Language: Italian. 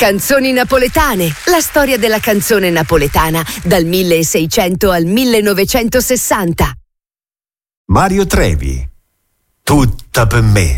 Canzoni napoletane, la storia della canzone napoletana dal 1600 al 1960. Mario Trevi, tutta per me.